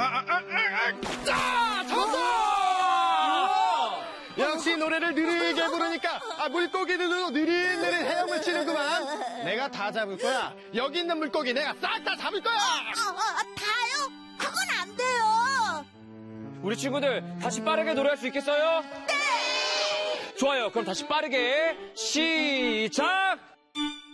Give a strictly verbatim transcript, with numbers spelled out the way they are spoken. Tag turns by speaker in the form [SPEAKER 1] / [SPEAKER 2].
[SPEAKER 1] 아, 잡았어! 역시 노래를 느리게 부르니까 아, 물고기들도 느릿느릿 헤엄을 치는구만. 내가 다 잡을 거야. 여기 있는 물고기 내가 싹 다 잡을 거야.
[SPEAKER 2] 아, 아, 다요? 그건 안 돼요.
[SPEAKER 3] 우리 친구들 다시 빠르게 노래할 수 있겠어요?
[SPEAKER 2] 네!
[SPEAKER 3] 좋아요. 그럼 다시 빠르게 시작!